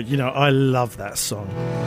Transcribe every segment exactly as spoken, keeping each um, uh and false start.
you know, I love that song.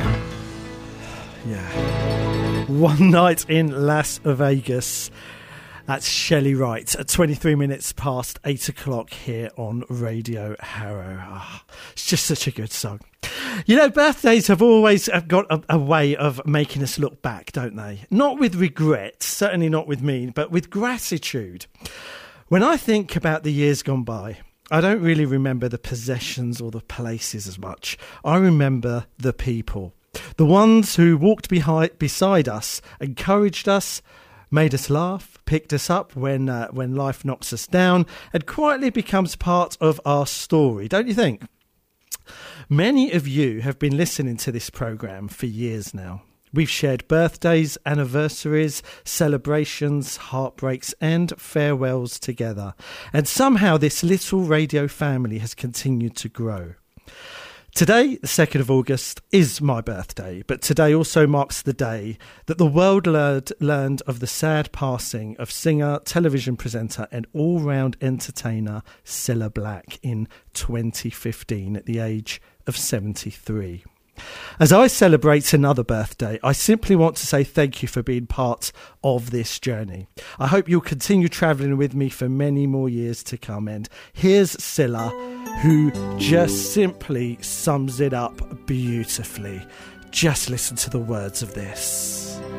Yeah. One Night in Las Vegas. That's Shelley Wright at twenty-three minutes past eight o'clock here on Radio Harrow. Oh, it's just such a good song. You know, birthdays have always got a, a way of making us look back, don't they? Not with regret, certainly not with me, but with gratitude. When I think about the years gone by, I don't really remember the possessions or the places as much. I remember the people. The ones who walked behind, beside us, encouraged us, made us laugh, picked us up when uh, when life knocks us down, and quietly becomes part of our story, don't you think? Many of you have been listening to this programme for years now. We've shared birthdays, anniversaries, celebrations, heartbreaks and farewells together. And somehow this little radio family has continued to grow. Today, the second of August, is my birthday, but today also marks the day that the world learned, learned of the sad passing of singer, television presenter and all-round entertainer Cilla Black in twenty fifteen at the age of seventy-three. As I celebrate another birthday, I simply want to say thank you for being part of this journey. I hope you'll continue travelling with me for many more years to come. And here's Cilla, who just simply sums it up beautifully. Just listen to the words of this.